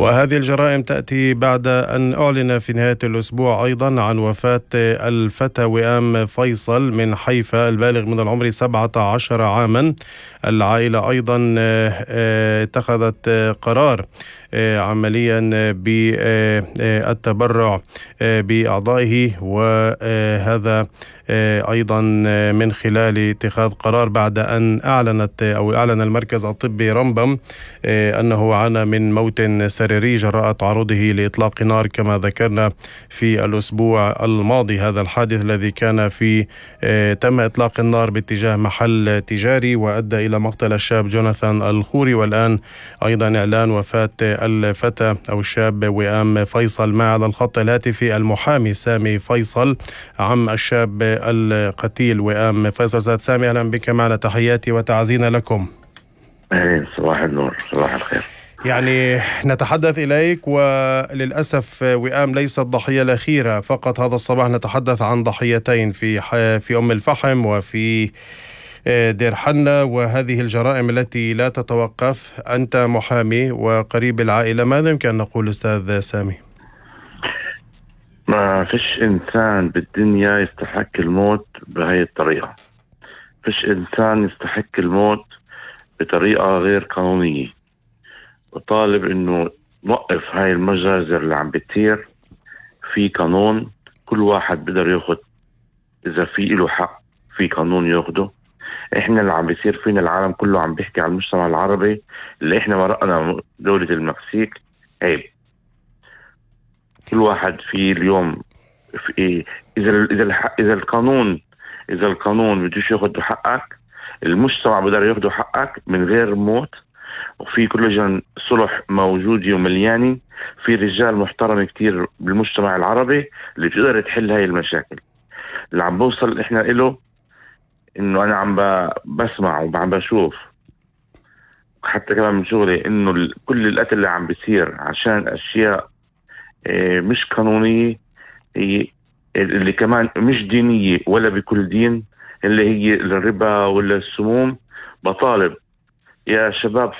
وهذه الجرائم تأتي بعد أن أعلن في نهاية الأسبوع أيضا عن وفاة الفتى وئام فيصل من حيفا البالغ من العمر 17 عاما. العائلة أيضا اتخذت قرار عمليا بالتبرع بأعضائه، وهذا أيضا من خلال اتخاذ قرار بعد أن أعلن المركز الطبي رمبم أنه عانى من موت سريري جراء تعرضه لإطلاق نار كما ذكرنا في الأسبوع الماضي. هذا الحادث الذي كان في تم إطلاق النار باتجاه محل تجاري وأدى إلى مقتل الشاب جوناثان الخوري، والآن أيضا إعلان وفاة الفتى أو الشاب وئام فيصل. مع على الخط الهاتفي المحامي سامي فيصل عم الشاب القتيل وئام فيصل. أستاذ سامي، أهلا بك معنا، تحياتي وتعزينا لكم. صباح النور، صباح الخير. يعني نتحدث إليك، وللأسف وئام ليس الضحية الأخيرة فقط. هذا الصباح نتحدث عن ضحيتين في أم الفحم وفي دير حنة، وهذه الجرائم التي لا تتوقف. أنت محامي وقريب العائلة، ماذا يمكن أن نقول أستاذ سامي؟ ما فيش إنسان بالدنيا يستحق الموت بهاي الطريقة. فيش إنسان يستحق الموت بطريقة غير قانونية، وطالب إنه نوقف هاي المجازر اللي عم بتصير. في قانون، كل واحد بقدر ياخد إذا في له حق في قانون ياخده. إحنا اللي عم بيصير فينا، العالم كله عم بيحكي على المجتمع العربي اللي إحنا مرقنا دولة المكسيك. عيب. كل واحد في اليوم في إذا القانون بدوش ياخد حقك، المجتمع بقدر ياخده حقك من غير موت. وفي كل لجان صلح موجودة ومليانة، في رجال محترم كتير بالمجتمع العربي اللي بتقدر تحل هاي المشاكل. اللي عم بوصل إحنا إله إنه أنا عم بسمع وعم بشوف حتى كمان من شغلي إنه كل القتل اللي عم بيصير عشان أشياء مش قانونية، هي اللي كمان مش دينية ولا بكل دين، اللي هي الربا ولا السموم. بطالب يا شباب